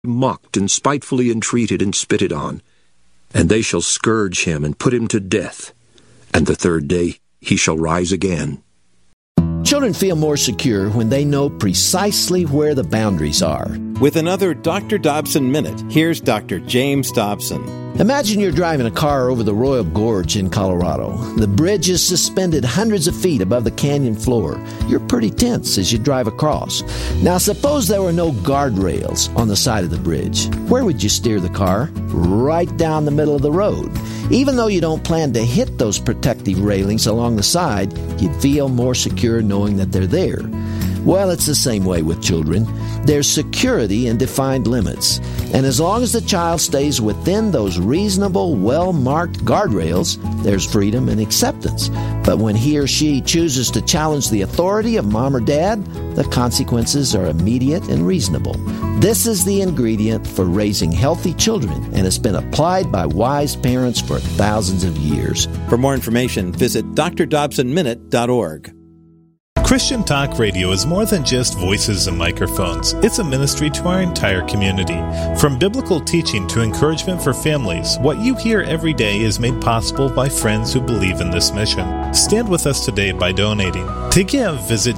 mocked and spitefully entreated and spitted on. And they shall scourge him and put him to death. And the third day he shall rise again. Children feel more secure when they know precisely where the boundaries are. With another Dr. Dobson Minute, here's Dr. James Dobson. Imagine you're driving a car over the Royal Gorge in Colorado. The bridge is suspended hundreds of feet above the canyon floor. You're pretty tense as you drive across. Now, suppose there were no guardrails on the side of the bridge. Where would you steer the car? Right down the middle of the road. Even though you don't plan to hit those protective railings along the side, you'd feel more secure knowing that they're there. Well, it's the same way with children. There's security in defined limits. And as long as the child stays within those reasonable, well-marked guardrails, there's freedom and acceptance. But when he or she chooses to challenge the authority of mom or dad, the consequences are immediate and reasonable. This is the ingredient for raising healthy children, and it's been applied by wise parents for thousands of years. For more information, visit drdobsonminute.org. Christian Talk Radio is more than just voices and microphones. It's a ministry to our entire community. From biblical teaching to encouragement for families, what you hear every day is made possible by friends who believe in this mission. Stand with us today by donating. To give, visit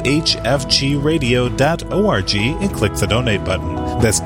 whfgradio.org and click the donate button. That's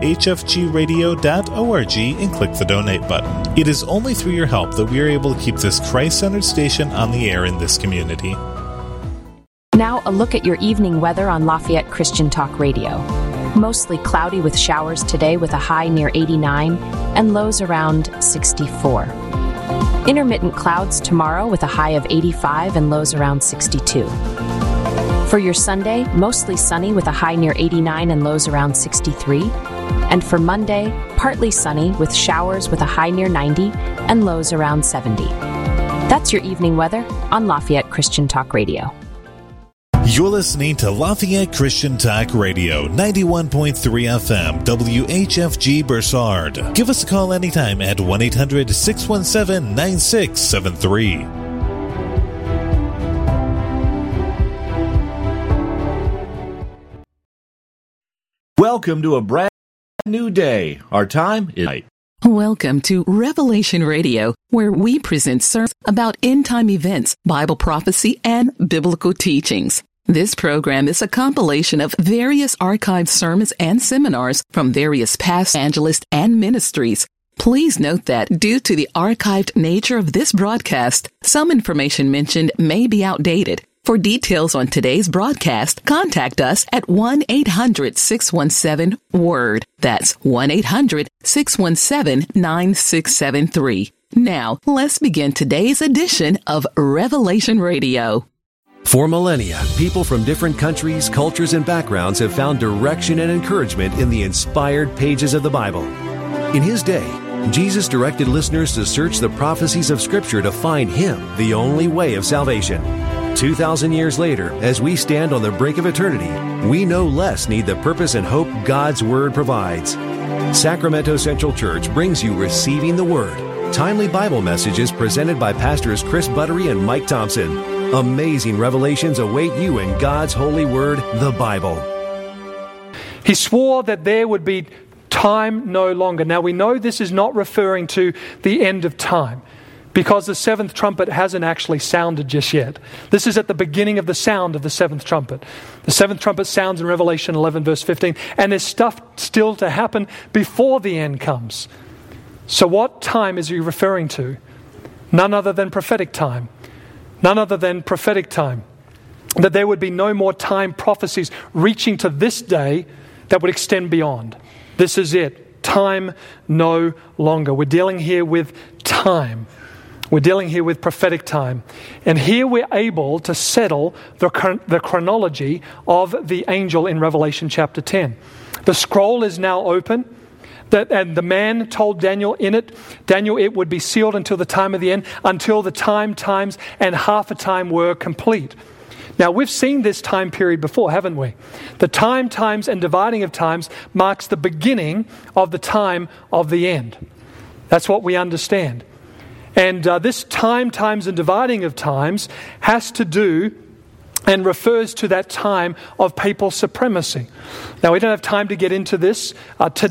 whfgradio.org and click the donate button. It is only through your help that we are able to keep this Christ-centered station on the air in this community. Now, a look at your evening weather on Lafayette Christian Talk Radio. Mostly cloudy with showers today with a high near 89 and lows around 64. Intermittent clouds tomorrow with a high of 85 and lows around 62. For your Sunday, mostly sunny with a high near 89 and lows around 63. And for Monday, partly sunny with showers with a high near 90 and lows around 70. That's your evening weather on Lafayette Christian Talk Radio. You're listening to Lafayette Christian Talk Radio, 91.3 FM, WHFG Bursard. Give us a call anytime at 1-800-617-9673. Welcome to a brand new day. Our time is night. Welcome to Revelation Radio, where we present sermons about end-time events, Bible prophecy, and biblical teachings. This program is a compilation of various archived sermons and seminars from various past evangelists and ministries. Please note that due to the archived nature of this broadcast, some information mentioned may be outdated. For details on today's broadcast, contact us at 1-800-617-WORD. That's 1-800-617-9673. Now, let's begin today's edition of Revelation Radio. For millennia, people from different countries, cultures, and backgrounds have found direction and encouragement in the inspired pages of the Bible. In His day, Jesus directed listeners to search the prophecies of Scripture to find Him, the only way of salvation. 2,000 years later, as we stand on the brink of eternity, we no less need the purpose and hope God's Word provides. Sacramento Central Church brings you Receiving the Word, timely Bible messages presented by Pastors Chris Buttery and Mike Thompson. Amazing revelations await you in God's holy word, the Bible. He swore that there would be time no longer. Now we know this is not referring to the end of time, because the seventh trumpet hasn't actually sounded just yet. This is at the beginning of the sound of the seventh trumpet. The seventh trumpet sounds in Revelation 11 verse 15, and there's stuff still to happen before the end comes. So what time is he referring to? None other than prophetic time. None other than prophetic time. That there would be no more time prophecies reaching to this day that would extend beyond. This is it. Time no longer. We're dealing here with time. We're dealing here with prophetic time. And here we're able to settle the chronology of the angel in Revelation chapter 10. The scroll is now open. And the man told Daniel in it, Daniel, it would be sealed until the time of the end, until the times, and half a time were complete. Now, we've seen this time period before, haven't we? The times, and dividing of times marks the beginning of the time of the end. That's what we understand. And this times, and dividing of times has to do and refers to that time of papal supremacy. Now, we don't have time to get into this today.